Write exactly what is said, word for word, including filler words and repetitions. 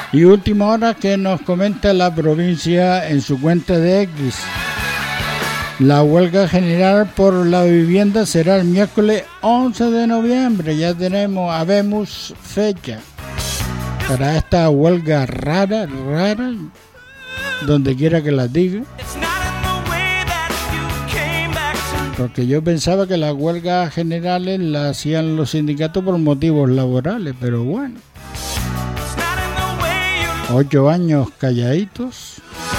Y última hora que nos comenta la provincia en su cuenta de X. La huelga general por la vivienda será el miércoles once de noviembre. Ya tenemos, habemos fecha para esta huelga rara, rara, donde quiera que la diga. Porque yo pensaba que las huelgas generales las hacían los sindicatos por motivos laborales, pero bueno. Ocho años calladitos.